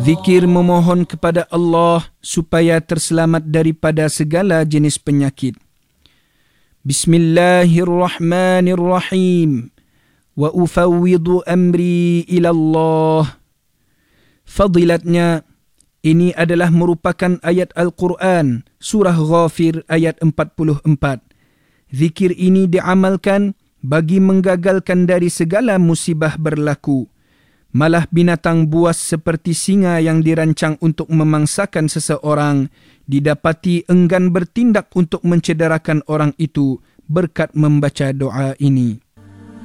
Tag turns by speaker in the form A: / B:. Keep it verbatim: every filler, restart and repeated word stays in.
A: Zikir memohon kepada Allah supaya terselamat daripada segala jenis penyakit. Bismillahirrahmanirrahim. Wa ufawwidu amri ila Allah. Fadilatnya, ini adalah merupakan ayat Al-Quran, surah Ghafir ayat empat puluh empat. Zikir ini diamalkan bagi menggagalkan dari segala musibah berlaku. Malah binatang buas seperti singa yang dirancang untuk memangsakan seseorang didapati enggan bertindak untuk mencederakan orang itu berkat membaca doa ini.